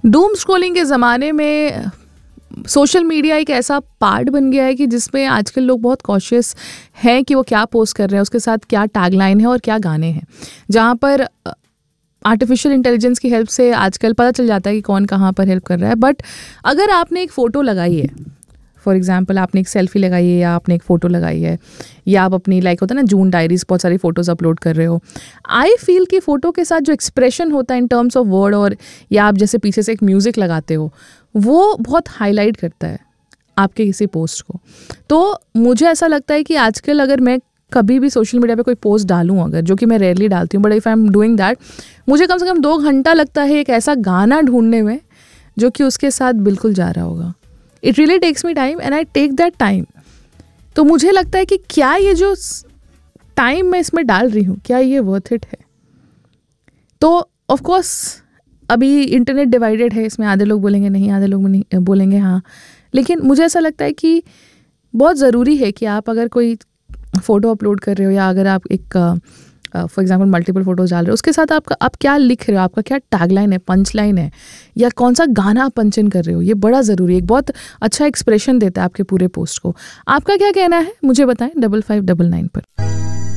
Doom scrolling के ज़माने में सोशल मीडिया एक ऐसा पार्ट बन गया है कि जिसमें आजकल लोग बहुत कॉशियस हैं कि वो क्या पोस्ट कर रहे हैं, उसके साथ क्या टैगलाइन है और क्या गाने हैं, जहाँ पर आर्टिफिशियल इंटेलिजेंस की हेल्प से आजकल पता चल जाता है कि कौन कहाँ पर हेल्प कर रहा है। बट अगर आपने एक फ़ोटो लगाई है, फॉर एग्जांपल आपने एक सेल्फी लगाई है या आपने एक फ़ोटो लगाई है, या आप अपनी लाइक होता है ना जून डायरीज, बहुत सारी फ़ोटोज़ अपलोड कर रहे हो, आई फील कि फ़ोटो के साथ जो एक्सप्रेशन होता है इन टर्म्स ऑफ वर्ड, और या आप जैसे पीछे से एक म्यूज़िक लगाते हो, वो बहुत हाईलाइट करता है आपके किसी पोस्ट को। तो मुझे ऐसा लगता है कि आजकल अगर मैं कभी भी सोशल मीडिया पे कोई पोस्ट डालूं, अगर, जो कि मैं रेयरली डालती हूँ, but if I am doing that, मुझे कम से कम 2 घंटा लगता है एक ऐसा गाना ढूंढने में जो कि उसके साथ बिल्कुल जा रहा होगा। It really takes me time and I take that time. तो मुझे लगता है कि क्या ये जो टाइम मैं इसमें डाल रही हूँ, क्या ये वर्थ इट है? तो ऑफ कोर्स अभी इंटरनेट डिवाइडेड है, इसमें आधे लोग बोलेंगे नहीं, आधे लोग नहीं बोलेंगे हाँ, लेकिन मुझे ऐसा लगता है कि बहुत ज़रूरी है कि आप अगर कोई फ़ोटो अपलोड कर रहे हो, या अगर आप एक फॉर एग्जांपल मल्टीपल फोटोज़ डाल रहे हो, उसके साथ आप क्या लिख रहे हो, आपका क्या टैगलाइन है, पंच लाइन है, या कौन सा गाना आप पंच इन कर रहे हो, ये बड़ा ज़रूरी है। एक बहुत अच्छा एक्सप्रेशन देता है आपके पूरे पोस्ट को। आपका क्या कहना है मुझे बताएं 5599 पर।